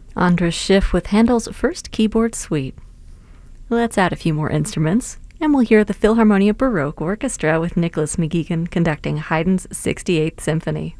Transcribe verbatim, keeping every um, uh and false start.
Andras Schiff with Handel's first keyboard suite. Let's add a few more instruments, and we'll hear the Philharmonia Baroque Orchestra with Nicholas McGeegan conducting Haydn's sixty-eighth Symphony.